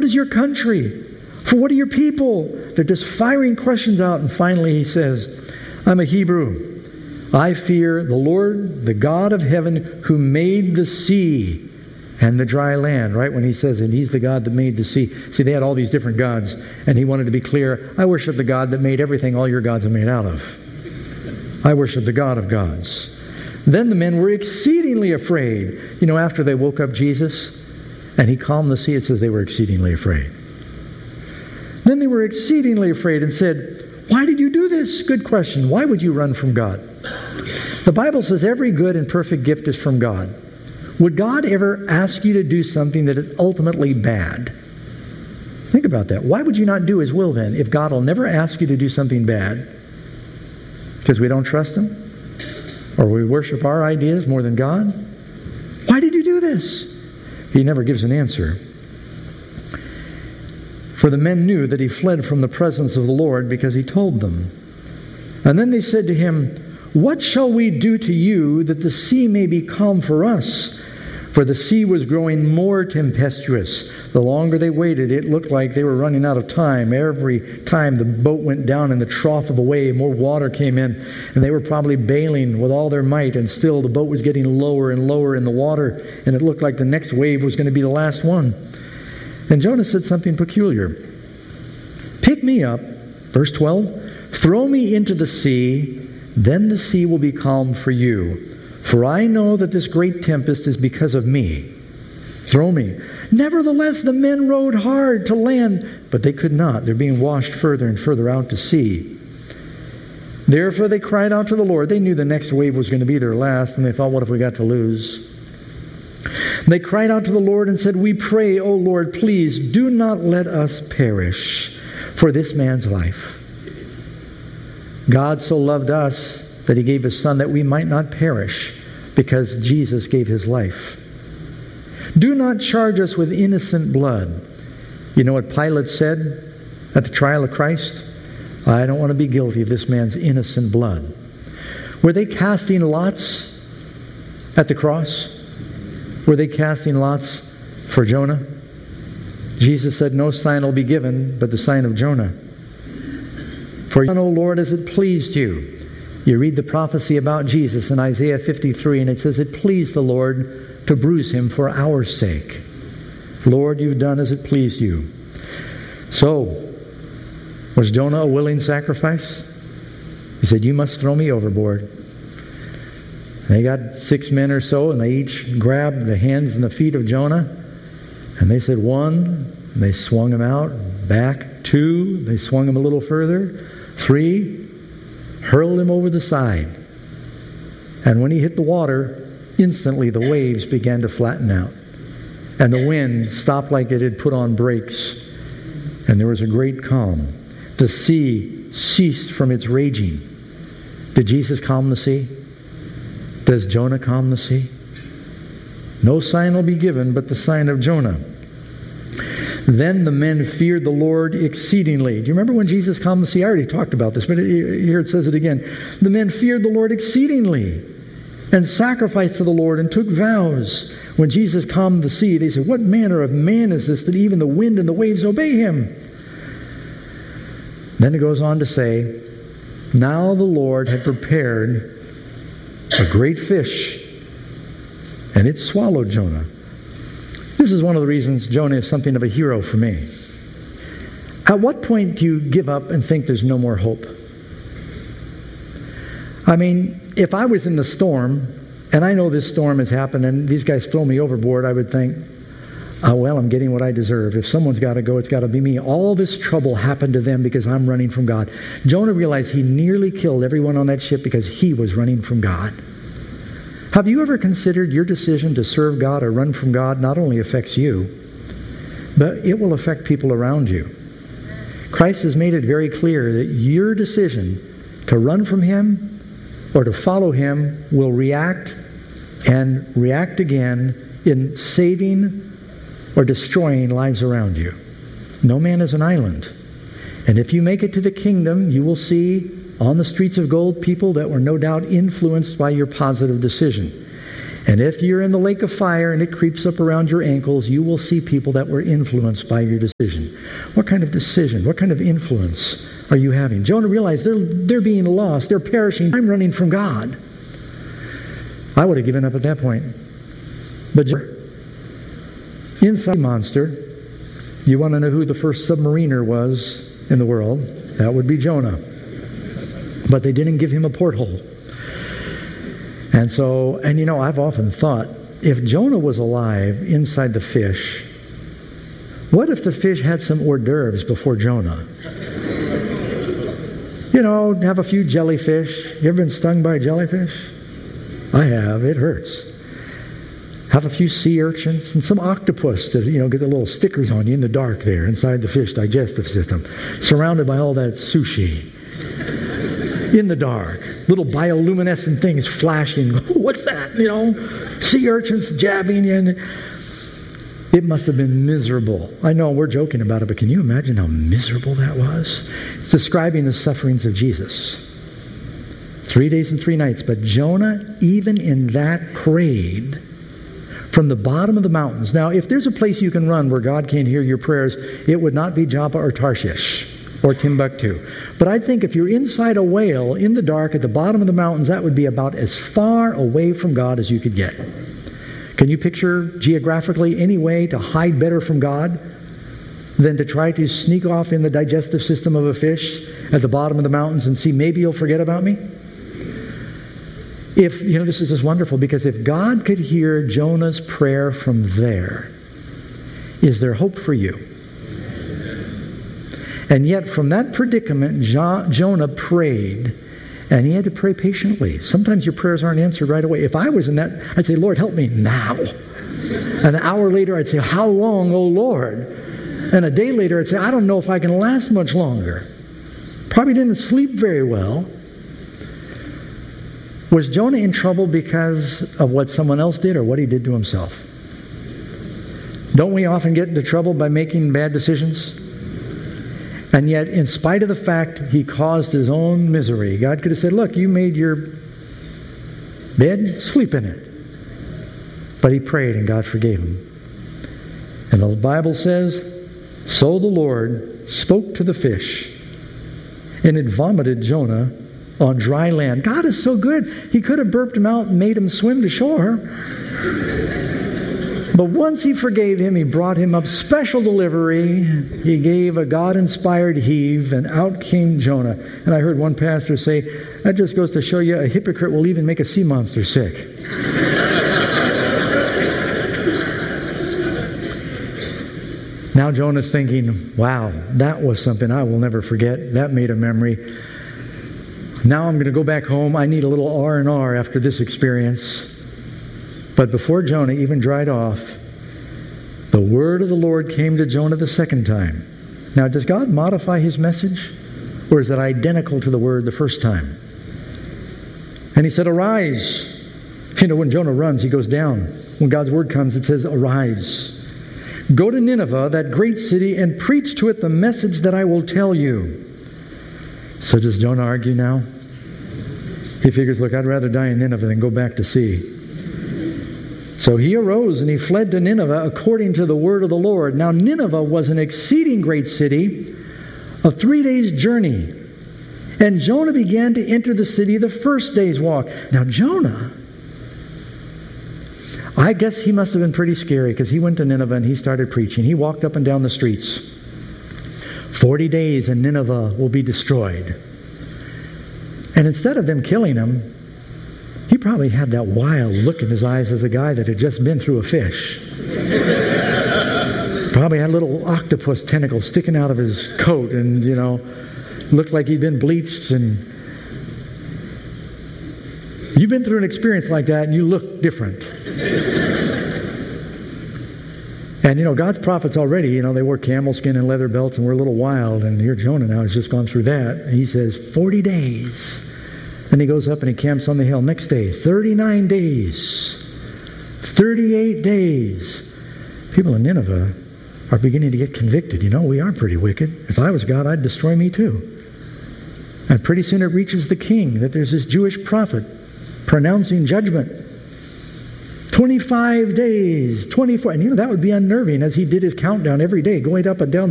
What is your country? For what are your people? They're just firing questions out. And finally he says, I'm a Hebrew. I fear the Lord, the God of heaven, who made the sea and the dry land. Right when he says, and he's the God that made the sea. See, they had all these different gods. And he wanted to be clear, I worship the God that made everything all your gods are made out of. I worship the God of gods. Then the men were exceedingly afraid. You know, after they woke up Jesus and he calmed the sea, it says they were exceedingly afraid. Then they were exceedingly afraid and said, why did you do this? Good question. Why would you run from God? The Bible says every good and perfect gift is from God. Would God ever ask you to do something that is ultimately bad? Think about that. Why would you not do His will then if God will never ask you to do something bad? Because we don't trust Him? Or we worship our ideas more than God? Why did you do this? He never gives an answer. For the men knew that he fled from the presence of the Lord because he told them. And then they said to him, what shall we do to you that the sea may be calm for us? For the sea was growing more tempestuous. The longer they waited, it looked like they were running out of time. Every time the boat went down in the trough of a wave, more water came in, and they were probably bailing with all their might, and still the boat was getting lower and lower in the water, and it looked like the next wave was going to be the last one. And Jonah said something peculiar. Pick me up, verse 12, throw me into the sea, then the sea will be calm for you. For I know that this great tempest is because of me. Throw me. Nevertheless, the men rowed hard to land, but they could not. They're being washed further and further out to sea. Therefore they cried out to the Lord. They knew the next wave was going to be their last, and they thought, what if we got to lose? They cried out to the Lord and said, we pray, O Lord, please do not let us perish for this man's life. God so loved us that He gave His Son that we might not perish, because Jesus gave His life. Do not charge us with innocent blood. You know what Pilate said at the trial of Christ? I don't want to be guilty of this man's innocent blood. Were they casting lots at the cross? Were they casting lots for Jonah? Jesus said, no sign will be given but the sign of Jonah. For, O Lord, as it pleased you. You read the prophecy about Jesus in Isaiah 53, and it says, it pleased the Lord to bruise Him for our sake. Lord, you've done as it pleased you. So, was Jonah a willing sacrifice? He said, you must throw me overboard. And they got 6 men or so, and they each grabbed the hands and the feet of Jonah, and they said 1, and they swung him out, back 2, they swung him a little further, 3, hurled him over the side. And when he hit the water, instantly the waves began to flatten out. And the wind stopped like it had put on brakes. And there was a great calm. The sea ceased from its raging. Did Jesus calm the sea? Does Jonah calm the sea? No sign will be given but the sign of Jonah. Then the men feared the Lord exceedingly. Do you remember when Jesus calmed the sea? I already talked about this, but here it says it again. The men feared the Lord exceedingly and sacrificed to the Lord and took vows. When Jesus calmed the sea, they said, what manner of man is this that even the wind and the waves obey Him? Then it goes on to say, now the Lord had prepared a great fish, and it swallowed Jonah. This is one of the reasons Jonah is something of a hero for me. At what point do you give up and think there's no more hope? I mean, if I was in the storm, and I know this storm has happened, and these guys throw me overboard, I would think, oh, well, I'm getting what I deserve. If someone's got to go, it's got to be me. All this trouble happened to them because I'm running from God. Jonah realized he nearly killed everyone on that ship because he was running from God. Have you ever considered your decision to serve God or run from God not only affects you, but it will affect people around you? Christ has made it very clear that your decision to run from Him or to follow Him will react and react again in saving or destroying lives around you. No man is an island. And if you make it to the kingdom, you will see on the streets of gold people that were no doubt influenced by your positive decision. And if you're in the lake of fire and it creeps up around your ankles, you will see people that were influenced by your decision. What kind of decision? What kind of influence are you having? Jonah realized they're being lost. They're perishing. I'm running from God. I would have given up at that point. But inside the monster, you want to know who the first submariner was in the world? That would be Jonah. But they didn't give him a porthole. And so, I've often thought, if Jonah was alive inside the fish, what if the fish had some hors d'oeuvres before Jonah? Have a few jellyfish. You ever been stung by a jellyfish? I have. It hurts. Have a few sea urchins and some octopus to, get the little stickers on you in the dark there inside the fish digestive system, surrounded by all that sushi. In the dark, little bioluminescent things flashing. What's that? Sea urchins jabbing you. It must have been miserable. I know we're joking about it, but can you imagine how miserable that was? It's describing the sufferings of Jesus. 3 days and 3 nights. But Jonah, even in that, prayed from the bottom of the mountains. Now, if there's a place you can run where God can't hear your prayers, it would not be Joppa or Tarshish or Timbuktu. But I think if you're inside a whale in the dark at the bottom of the mountains, that would be about as far away from God as you could get. Can you picture geographically any way to hide better from God than to try to sneak off in the digestive system of a fish at the bottom of the mountains and see maybe you'll forget about me? This is just wonderful, because if God could hear Jonah's prayer from there, is there hope for you? And yet from that predicament, Jonah prayed, and he had to pray patiently. Sometimes your prayers aren't answered right away. If I was in that, I'd say, Lord, help me now. An hour later, I'd say, how long, O Lord? And a day later, I'd say, I don't know if I can last much longer. Probably didn't sleep very well. Was Jonah in trouble because of what someone else did or what he did to himself? Don't we often get into trouble by making bad decisions? And yet, in spite of the fact he caused his own misery, God could have said, look, you made your bed, sleep in it. But he prayed and God forgave him. And the Bible says, so the Lord spoke to the fish, and it vomited Jonah on dry land. God is so good. He could have burped him out and made him swim to shore. But once he forgave him, he brought him up special delivery. He gave a God-inspired heave, and out came Jonah. And I heard one pastor say, that just goes to show you a hypocrite will even make a sea monster sick. Now Jonah's thinking, wow, that was something I will never forget. That made a memory. Now I'm going to go back home. I need a little R&R after this experience. But before Jonah even dried off, the word of the Lord came to Jonah the second time. Now, does God modify his message? Or is it identical to the word the first time? And he said, arise. When Jonah runs, he goes down. When God's word comes, it says, arise. Go to Nineveh, that great city, and preach to it the message that I will tell you. So does Jonah argue now? He figures, look, I'd rather die in Nineveh than go back to sea. So he arose and he fled to Nineveh according to the word of the Lord. Now Nineveh was an exceeding great city, a 3 days' journey. And Jonah began to enter the city the first day's walk. Now Jonah, I guess he must have been pretty scary, because he went to Nineveh and he started preaching. He walked up and down the streets. 40 days and Nineveh will be destroyed. And instead of them killing him, he probably had that wild look in his eyes as a guy that had just been through a fish. Probably had little octopus tentacles sticking out of his coat, and, looked like he'd been bleached. And you've been through an experience like that and you look different. And, God's prophets already, they wore camel skin and leather belts and were a little wild. And here Jonah now has just gone through that. And he says, 40 days. And he goes up and he camps on the hill. Next day, 39 days. 38 days. People in Nineveh are beginning to get convicted. We are pretty wicked. If I was God, I'd destroy me too. And pretty soon it reaches the king that there's this Jewish prophet pronouncing judgment. 25 days, 24. And that would be unnerving as he did his countdown every day, going up and down